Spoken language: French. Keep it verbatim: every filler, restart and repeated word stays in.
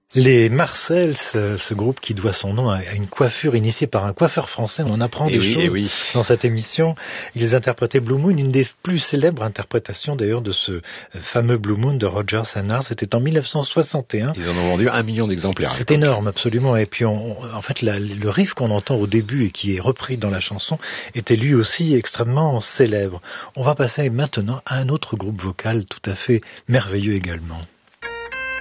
Les Marcels, ce, ce groupe qui doit son nom à une coiffure initiée par un coiffeur français, on en apprend et des oui, choses oui. dans cette émission. Ils interprétaient Blue Moon, une des plus célèbres interprétations d'ailleurs de ce fameux Blue Moon de Roger Sannard. C'était en mille neuf cent soixante et un. Ils en ont vendu un million d'exemplaires. C'est énorme, absolument. Et puis, on, en fait, la, le riff qu'on entend au début et qui est repris dans la chanson était lui aussi extrêmement célèbre. On va passer maintenant à un autre groupe vocal tout à fait merveilleux également.